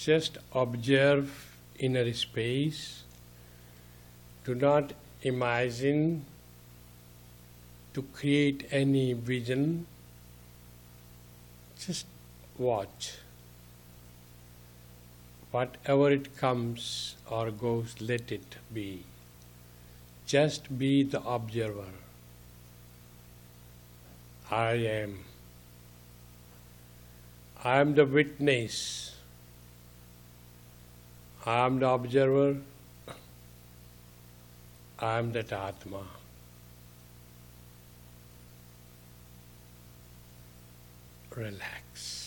Just observe inner space. Do not imagine to create any vision. Just watch. Whatever it comes or goes, let it be. Just be the observer. I am. I am the witness. I am the observer. I am that Atma. Relax.